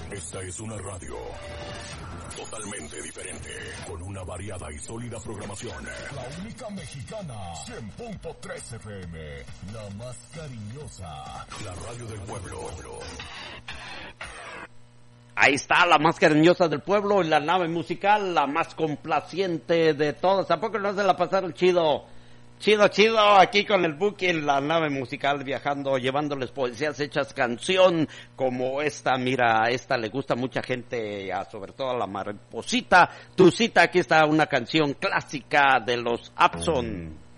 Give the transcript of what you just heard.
Esta es una radio totalmente diferente, con una variada y sólida programación. La única mexicana, 100.3 FM, la más cariñosa, la radio del pueblo. Ahí está la más cariñosa del pueblo y la nave musical, la más complaciente de todas. ¿Tampoco no se la pasaron chido? Chido, aquí con el Buki en la nave musical viajando, llevándoles poesías hechas canción como esta. Mira, esta le gusta a mucha gente, sobre todo a la mariposita. Tu cita, aquí está una canción clásica de los Abson.